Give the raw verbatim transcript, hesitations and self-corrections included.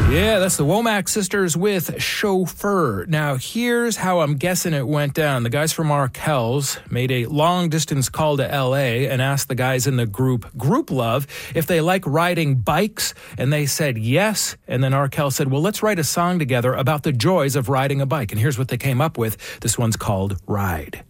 Yeah, that's the Womack Sisters with Chauffeur. Now, here's how I'm guessing it went down. The guys from Arkells made a long-distance call to L A and asked the guys in the group Group Love if they like riding bikes, and they said yes. And then Arkell said, well, let's write a song together about the joys of riding a bike. And here's what they came up with. This one's called Ride.